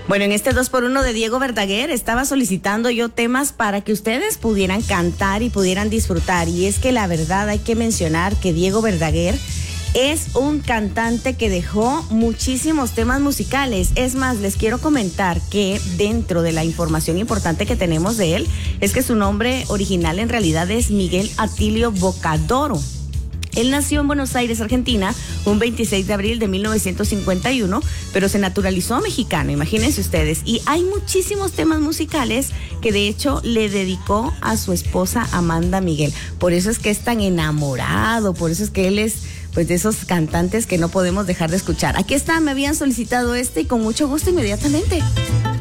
Bueno, en este 2x1 de Diego Verdaguer estaba solicitando yo temas para que ustedes pudieran cantar y pudieran disfrutar. Y es que la verdad hay que mencionar que Diego Verdaguer es un cantante que dejó muchísimos temas musicales. Es más, les quiero comentar que dentro de la información importante que tenemos de él es que su nombre original en realidad es Miguel Atilio Bocadoro. Él nació en Buenos Aires, Argentina, un 26 de abril de 1951, pero se naturalizó mexicano, imagínense ustedes. Y hay muchísimos temas musicales que de hecho le dedicó a su esposa Amanda Miguel. Por eso es que es tan enamorado, por eso es que él es pues de esos cantantes que no podemos dejar de escuchar. Aquí está, me habían solicitado y con mucho gusto inmediatamente.